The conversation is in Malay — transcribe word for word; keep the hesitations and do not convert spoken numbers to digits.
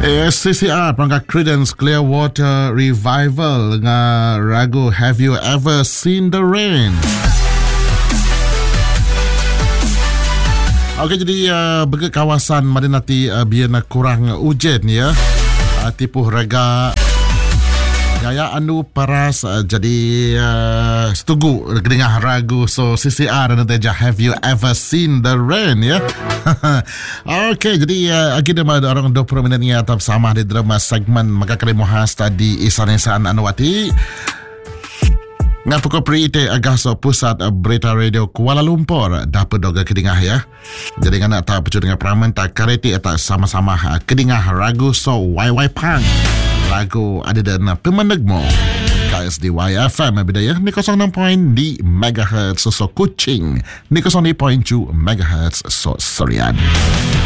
Eh, C C R perangkat Creedence Clearwater Revival dengan ragu Have You Ever Seen the Rain. Okey, jadi uh, bagi kawasan mana nanti uh, biar kurang hujan ya. Uh, tipuh rega Gaya anu paras uh, jadi uh, setuju dengar ragu so C C R dan teja Have You Ever Seen the Rain ya. Okey, jadi uh, agenda ada orang dua puluh minit ni atau sama di drama segmen maka kali mohas tadi isan-isan Anuwati. Ngapukul perite agaso pusat berita radio Kuala Lumpur dapat doga kedingah ya. Jadi ngana tak percaya dengan peraman tak kareti tak sama-sama kedingah ragu so Y Y Pang. Lagu ada dan pemandagmo K S D Y F M bidaya ni kosong enam point di megahertz so Kuching ni kosong ni point tujuh megahertz so Serian.